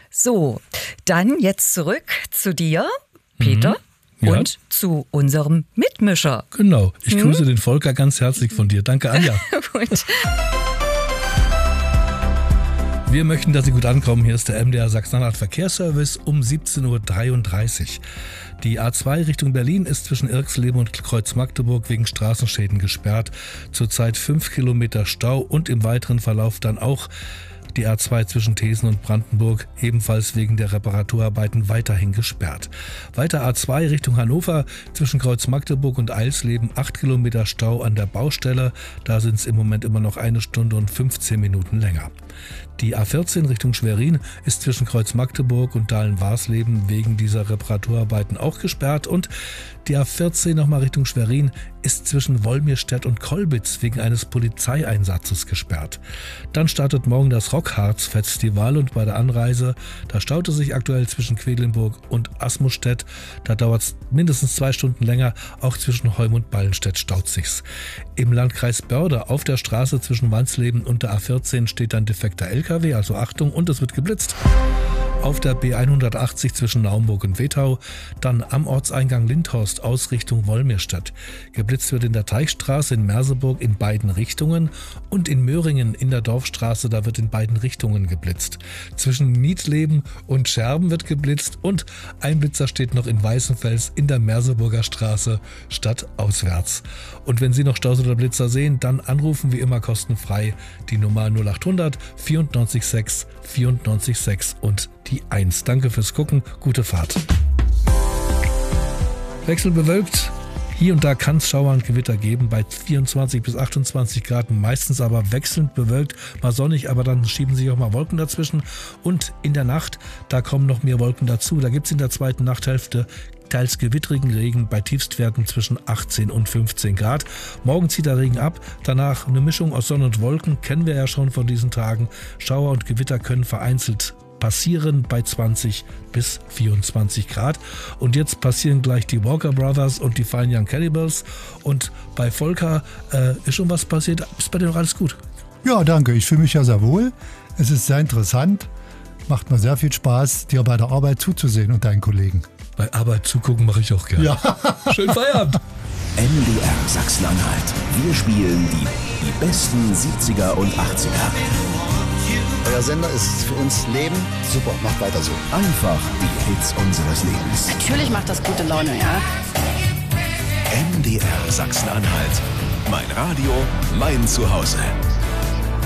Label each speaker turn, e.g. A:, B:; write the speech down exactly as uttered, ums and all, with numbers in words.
A: So, dann jetzt zurück zu dir, Peter,
B: mhm. ja.
A: und zu unserem Mitmischer.
B: Genau, ich
A: hm?
B: grüße den Volker ganz herzlich von dir. Danke, Anja.
A: Gut.
B: Wir möchten, dass Sie gut ankommen. Hier ist der M D R Sachsen-Anhalt Verkehrsservice um siebzehn Uhr dreiunddreißig. Die A zwei Richtung Berlin ist zwischen Irxleben und Kreuz-Magdeburg wegen Straßenschäden gesperrt. Zurzeit fünf Kilometer Stau und im weiteren Verlauf dann auch die A zwei zwischen Thesen und Brandenburg, ebenfalls wegen der Reparaturarbeiten weiterhin gesperrt. Weiter A zwei Richtung Hannover, zwischen Kreuz-Magdeburg und Eilsleben, acht Kilometer Stau an der Baustelle. Da sind es im Moment immer noch eine Stunde und fünfzehn Minuten länger. Die A vierzehn Richtung Schwerin ist zwischen Kreuz-Magdeburg und Dahlen-Warsleben wegen dieser Reparaturarbeiten auch gesperrt. Und die A vierzehn nochmal Richtung Schwerin ist zwischen Wolmirstedt und Kolbitz wegen eines Polizeieinsatzes gesperrt. Dann startet morgen das Rockharz-Festival und bei der Anreise, da staut es sich aktuell zwischen Quedlinburg und Asmustedt. Da dauert es mindestens zwei Stunden länger, auch zwischen Heum und Ballenstedt staut sich's. Im Landkreis Börde auf der Straße zwischen Wansleben und der A vierzehn steht ein defekter L K W, also Achtung, und es wird geblitzt. Auf der B hundertachtzig zwischen Naumburg und Wetau, dann am Ortseingang Lindhorst aus Richtung Wolmirstedt. Geblitzt wird in der Teichstraße in Merseburg in beiden Richtungen und in Möhringen in der Dorfstraße, da wird in beiden Richtungen geblitzt. Zwischen Niedleben und Scherben wird geblitzt und ein Blitzer steht noch in Weißenfels in der Merseburger Straße stadtauswärts. Und wenn Sie noch Staus oder Blitzer sehen, dann anrufen wie immer kostenfrei die Nummer null acht hundert vierundneunzig sechs vierundneunzig sechs und die eins. Danke fürs Gucken, gute Fahrt. Wechselbewölkt. Hier und da kann es Schauer und Gewitter geben bei vierundzwanzig bis achtundzwanzig Grad, meistens aber wechselnd bewölkt, mal sonnig, aber dann schieben sich auch mal Wolken dazwischen. Und in der Nacht, da kommen noch mehr Wolken dazu. Da gibt es in der zweiten Nachthälfte teils gewittrigen Regen bei Tiefstwerten zwischen achtzehn und fünfzehn Grad. Morgen zieht der Regen ab, danach eine Mischung aus Sonne und Wolken, kennen wir ja schon von diesen Tagen. Schauer und Gewitter können vereinzelt passieren bei zwanzig bis vierundzwanzig Grad. Und jetzt passieren gleich die Walker Brothers und die Fine Young Cannibals. Und bei Volker äh, ist schon was passiert. Ist bei dir noch alles gut?
C: Ja, danke. Ich fühle mich ja sehr wohl. Es ist sehr interessant. Macht mir sehr viel Spaß, dir bei der Arbeit zuzusehen und deinen Kollegen.
B: Bei Arbeit zugucken mache ich auch gerne.
C: Ja.
B: Schönen Feierabend.
D: M D R Sachsen-Anhalt. Wir spielen die, die besten siebziger und achtziger.
E: Euer Sender ist für uns Leben. Super, macht weiter so.
D: Einfach die Hits unseres Lebens.
F: Natürlich macht das gute Laune, ja.
D: M D R Sachsen-Anhalt. Mein Radio, mein Zuhause.